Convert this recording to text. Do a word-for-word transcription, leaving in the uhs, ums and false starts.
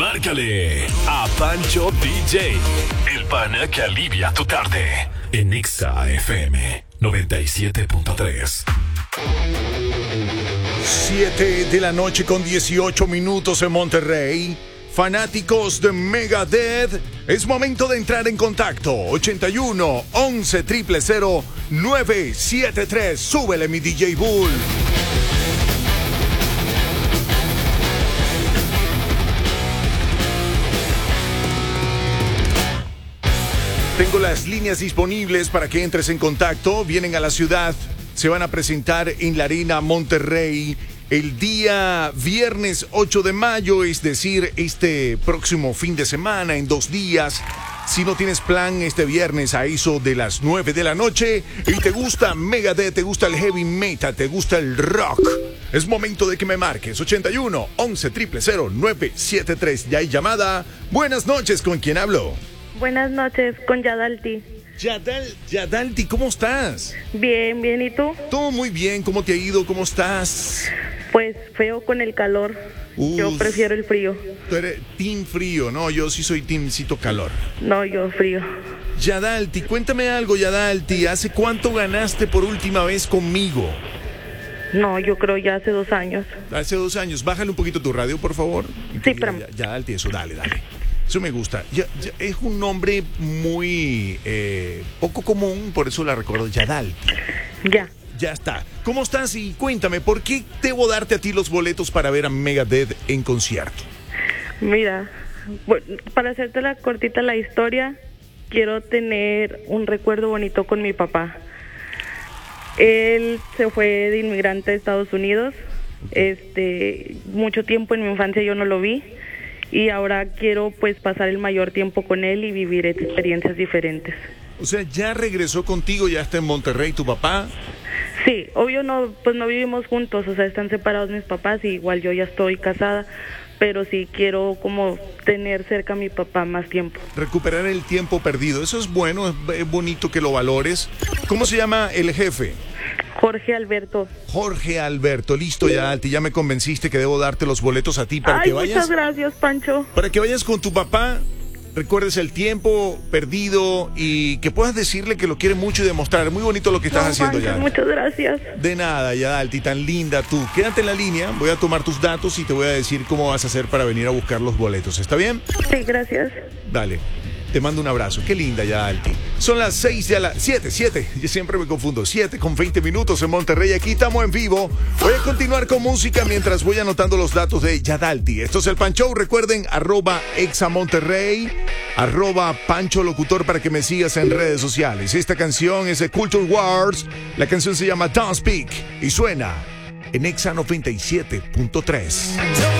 Márcale a Pancho D J, el pana que alivia tu tarde. En Exa F M noventa y siete punto tres. siete de la noche con dieciocho minutos en Monterrey. Fanáticos de Megadeth, es momento de entrar en contacto. ochenta y uno, once, cero cero cero, nueve siete tres. Súbele, mi D J Bull. Tengo las líneas disponibles para que entres en contacto. Vienen a la ciudad, se van a presentar en la Arena Monterrey el día viernes ocho de mayo, es decir, este próximo fin de semana, en dos días. Si no tienes plan este viernes a eso de las nueve de la noche y te gusta Megadeth, te gusta el heavy metal, te gusta el rock, es momento de que me marques. ochenta y uno, once, cero cero cero, nueve siete tres. Ya hay llamada. Buenas noches, ¿con quién hablo? Buenas noches, con Yadalti. Yadal, Yadalti, ¿cómo estás? Bien, bien, ¿y tú? Todo muy bien, ¿cómo te ha ido? ¿Cómo estás? Pues feo con el calor. Uh, yo prefiero el frío. Tú eres team frío, no, yo sí soy teamcito calor. No, yo frío. Yadalti, cuéntame algo, Yadalti. ¿Hace cuánto ganaste por última vez conmigo? No, yo creo ya hace dos años. Hace dos años. Bájale un poquito tu radio, por favor. Sí, pero... Yadalti, eso, dale, dale. Eso me gusta. Ya, ya, es un nombre muy eh, poco común, por eso la recuerdo. Yadalti. Ya. Ya está. ¿Cómo estás? Y cuéntame, ¿por qué debo darte a ti los boletos para ver a Megadeth en concierto? Mira, bueno, para hacerte la cortita la historia, quiero tener un recuerdo bonito con mi papá. Él se fue de inmigrante a Estados Unidos. Este, mucho tiempo en mi infancia yo no lo vi. Y ahora quiero pues pasar el mayor tiempo con él y vivir experiencias diferentes. O sea, ¿ya regresó contigo? ¿Ya está en Monterrey tu papá? Sí, obvio no, pues no vivimos juntos, o sea, están separados mis papás y igual yo ya estoy casada, pero sí quiero como tener cerca a mi papá más tiempo. Recuperar el tiempo perdido, eso es bueno, es, es bonito que lo valores. ¿Cómo se llama el jefe? Jorge Alberto. Jorge Alberto, listo ya, Alti, ya me convenciste que debo darte los boletos a ti para Ay, que vayas. muchas gracias, Pancho. Para que vayas con tu papá, recuerdes el tiempo perdido y que puedas decirle que lo quiere mucho y demostrar. Muy bonito lo que estás no, haciendo Pancho, ya. Muchas gracias. De nada, ya, Alti, tan linda tú. Quédate en la línea, voy a tomar tus datos y te voy a decir cómo vas a hacer para venir a buscar los boletos. ¿Está bien? Sí, gracias. Dale. Te mando un abrazo. Qué linda ya, Alti. Son las seis de la... siete, siete. Yo siempre me confundo. siete con veinte minutos en Monterrey. Aquí estamos en vivo. Voy a continuar con música mientras voy anotando los datos de Yadalti. Esto es el Pancho. Recuerden, arroba Exa Monterrey, arroba Pancho Locutor para que me sigas en redes sociales. Esta canción es de Culture Wars. La canción se llama Don't Speak y suena en Exa noventa y siete punto tres.